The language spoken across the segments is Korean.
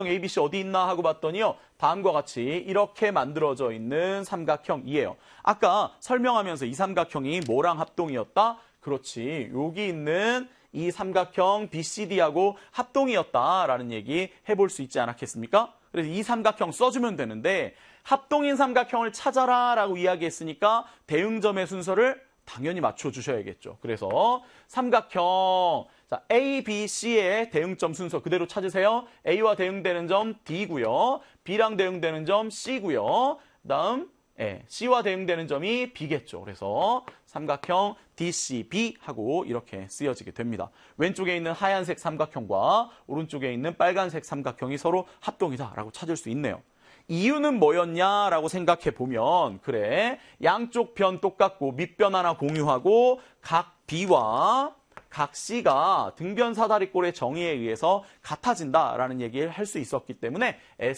ABC 어디 있나 하고 봤더니요. 다음과 같이 이렇게 만들어져 있는 삼각형이에요. 아까 설명하면서 이 삼각형이 뭐랑 합동이었다? 그렇지. 여기 있는 이 삼각형 BCD하고 합동이었다라는 얘기 해볼 수 있지 않았겠습니까? 그래서 이 삼각형 써주면 되는데 합동인 삼각형을 찾아라 라고 이야기했으니까 대응점의 순서를 당연히 맞춰주셔야겠죠. 그래서 삼각형 자, A, B, C의 대응점 순서 그대로 찾으세요. A와 대응되는 점 D고요. B랑 대응되는 점 C고요. 그다음 C와 대응되는 점이 B겠죠. 그래서 삼각형 DCB 하고 이렇게 쓰여지게 됩니다. 왼쪽에 있는 하얀색 삼각형과 오른쪽에 있는 빨간색 삼각형이 서로 합동이다라고 찾을 수 있네요. 이유는 뭐였냐라고 생각해 보면 그래 양쪽 변 똑같고 밑변 하나 공유하고 각 B와 각 C가 등변 사다리꼴의 정의에 의해서 같아진다라는 얘기를 할 수 있었기 때문에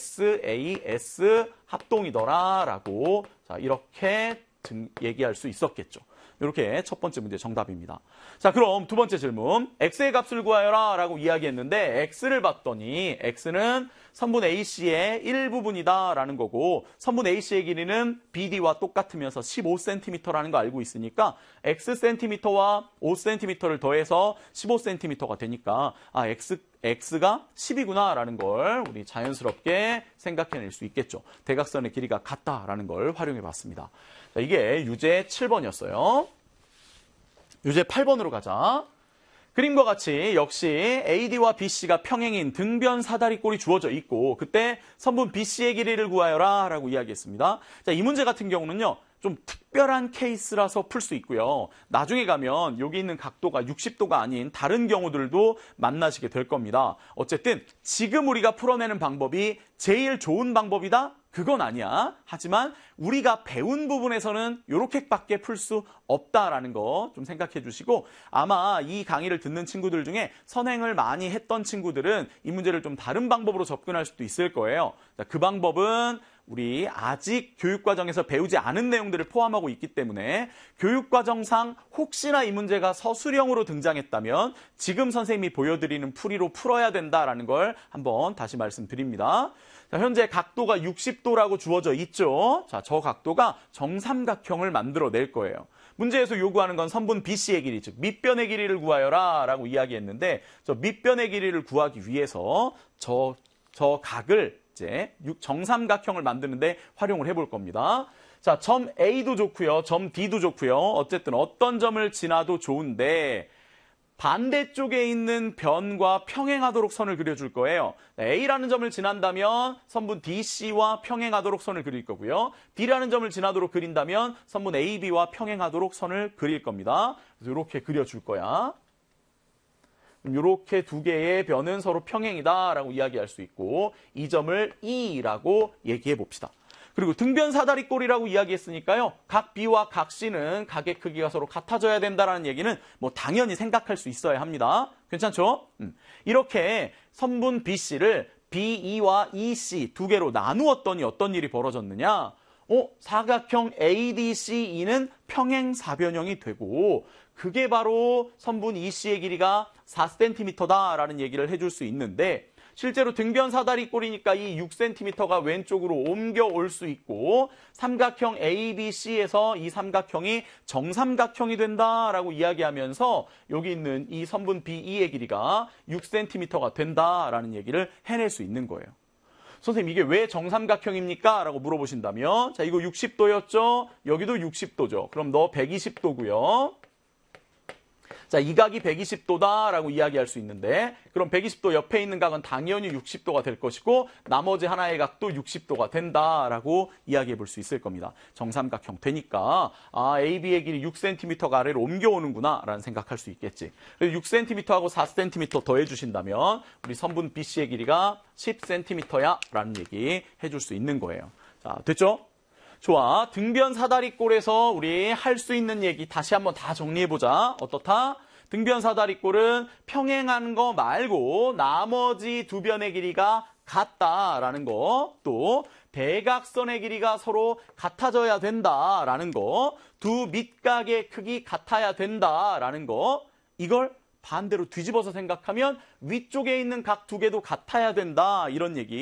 SAS 합동이더라라고 자, 이렇게 얘기할 수 있었겠죠. 이렇게 첫 번째 문제 정답입니다. 자, 그럼 두 번째 질문. x의 값을 구하여라 라고 이야기했는데 x를 봤더니 x는 선분 AC의 일부분이다 라는 거고 선분 AC의 길이는 BD와 똑같으면서 15cm라는 거 알고 있으니까 xcm와 5cm를 더해서 15cm가 되니까 아, x가 10이구나 라는 걸 우리 자연스럽게 생각해낼 수 있겠죠. 대각선의 길이가 같다라는 걸 활용해 봤습니다. 자, 이게 유제 7번이었어요. 유제 8번으로 가자. 그림과 같이 역시 AD와 BC가 평행인 등변 사다리꼴이 주어져 있고 그때 선분 BC의 길이를 구하여라 라고 이야기했습니다. 자, 이 문제 같은 경우는요. 좀 특별한 케이스라서 풀 수 있고요. 나중에 가면 여기 있는 각도가 60도가 아닌 다른 경우들도 만나시게 될 겁니다. 어쨌든 지금 우리가 풀어내는 방법이 제일 좋은 방법이다? 그건 아니야. 하지만 우리가 배운 부분에서는 이렇게밖에 풀 수 없다라는 거 좀 생각해 주시고 아마 이 강의를 듣는 친구들 중에 선행을 많이 했던 친구들은 이 문제를 좀 다른 방법으로 접근할 수도 있을 거예요. 자, 그 방법은 우리 아직 교육과정에서 배우지 않은 내용들을 포함하고 있기 때문에 교육과정상 혹시나 이 문제가 서술형으로 등장했다면 지금 선생님이 보여드리는 풀이로 풀어야 된다라는 걸 한번 다시 말씀드립니다. 자, 현재 각도가 60도라고 주어져 있죠. 자, 저 각도가 정삼각형을 만들어낼 거예요. 문제에서 요구하는 건 선분 BC의 길이, 즉 밑변의 길이를 구하여라 라고 이야기했는데 저 밑변의 길이를 구하기 위해서 저 각을 이제 정삼각형을 만드는데 활용을 해볼 겁니다. 자, 점 A도 좋고요. 점 D도 좋고요. 어쨌든 어떤 점을 지나도 좋은데 반대쪽에 있는 변과 평행하도록 선을 그려줄 거예요. A라는 점을 지난다면 선분 DC와 평행하도록 선을 그릴 거고요. D라는 점을 지나도록 그린다면 선분 AB와 평행하도록 선을 그릴 겁니다. 그래서 이렇게 그려줄 거야. 이렇게 두 개의 변은 서로 평행이다라고 이야기할 수 있고 이 점을 E라고 얘기해 봅시다. 그리고 등변 사다리꼴이라고 이야기했으니까요. 각 B와 각 C는 각의 크기가 서로 같아져야 된다는 얘기는 뭐 당연히 생각할 수 있어야 합니다. 괜찮죠? 이렇게 선분 BC를 BE와 EC 두 개로 나누었더니 어떤 일이 벌어졌느냐? 사각형 ADCE는 평행사변형이 되고 그게 바로 선분 EC의 길이가 4cm다라는 얘기를 해줄 수 있는데 실제로 등변 사다리꼴이니까 이 6cm가 왼쪽으로 옮겨올 수 있고 삼각형 ABC에서 이 삼각형이 정삼각형이 된다라고 이야기하면서 여기 있는 이 선분 BE의 길이가 6cm가 된다라는 얘기를 해낼 수 있는 거예요. 선생님 이게 왜 정삼각형입니까? 라고 물어보신다면 자 이거 60도였죠? 여기도 60도죠. 그럼 너 120도고요. 자, 이 각이 120도다라고 이야기할 수 있는데 그럼 120도 옆에 있는 각은 당연히 60도가 될 것이고 나머지 하나의 각도 60도가 된다라고 이야기해 볼 수 있을 겁니다. 정삼각형 되니까 AB의 길이 6cm가 아래로 옮겨오는구나 라는 생각할 수 있겠지. 그래서 6cm하고 4cm 더해 주신다면 우리 선분 BC의 길이가 10cm야 라는 얘기 해줄 수 있는 거예요. 자, 됐죠? 좋아. 등변 사다리꼴에서 우리 할 수 있는 얘기 다시 한번 다 정리해보자. 어떻다? 등변 사다리꼴은 평행하는 거 말고 나머지 두 변의 길이가 같다라는 거, 또 대각선의 길이가 서로 같아져야 된다라는 거, 두 밑각의 크기 같아야 된다라는 거, 이걸 반대로 뒤집어서 생각하면 위쪽에 있는 각 두 개도 같아야 된다. 이런 얘기.